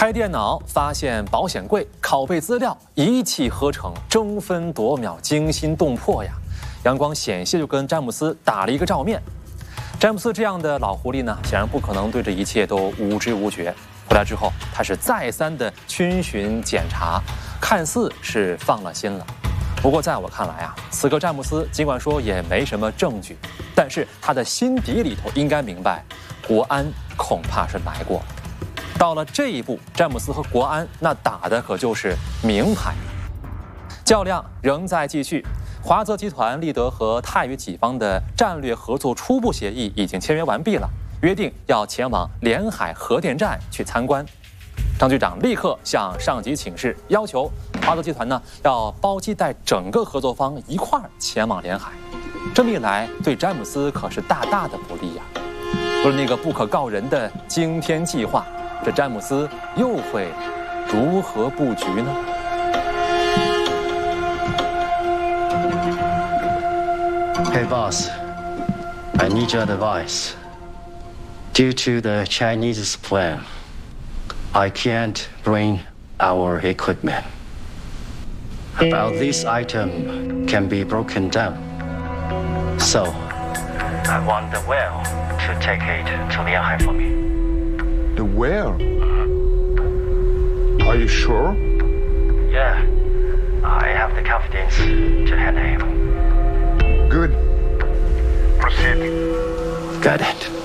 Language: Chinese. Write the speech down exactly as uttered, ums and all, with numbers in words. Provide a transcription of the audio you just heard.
开电脑发现保险柜，拷贝资料，一气呵成，争分夺秒，惊心动魄呀！阳光险些就跟詹姆斯打了一个照面。詹姆斯这样的老狐狸呢，显然不可能对这一切都无知无觉。回来之后，他是再三的逡巡检查，看似是放了心了。不过在我看来啊，此刻詹姆斯尽管说也没什么证据，但是他的心底里头应该明白，国安恐怕是来过。到了这一步，詹姆斯和国安那打的可就是明牌。较量仍在继续。华泽集团立德和泰宇己方的战略合作初步协议已经签约完毕了，约定要前往连海核电站去参观。张局长立刻向上级请示，要求华泽集团呢要包机带整个合作方一块儿前往连海。这么一来，对詹姆斯可是大大的不利呀。不是那个不可告人的惊天计划，这詹姆斯又会如何布局呢？ Hey boss, I need your advice. Due to the Chinese plan, I can't bring our equipment. About this item can be broken down. So, I want the whale to take it to Lianhai for me. The whale? Are you sure? Yeah, I have the confidence to handle him. Good. Proceed. Got it.